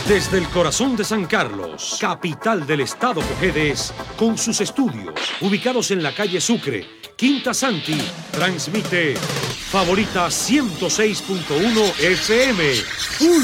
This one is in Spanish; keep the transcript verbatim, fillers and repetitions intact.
Desde el corazón de San Carlos, capital del estado Cojedes, con sus estudios ubicados en la calle Sucre, Quinta Santi, transmite Favorita ciento seis punto uno F M.